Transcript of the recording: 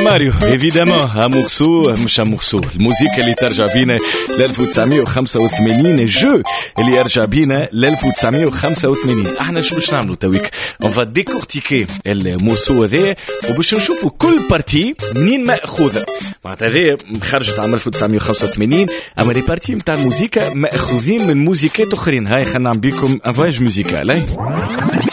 ماريو évidemment امورسو مش امورسو الموسيقى اللي ترجع بينا ل 1985 جو اللي يرجع بينا ل 1985. احنا شو باش نعملوا تويك اون فا ديكورتيكي المورسو هذا وباش نشوفوا كل بارتي منين ماخوذه. معناتها هذا خرجت عام 1985 اما لي بارتي نتاع الموسيقى ماخوذين من موسيقات اخرين. هاي خلينا نعمل بكم ان فواياج موسيقال.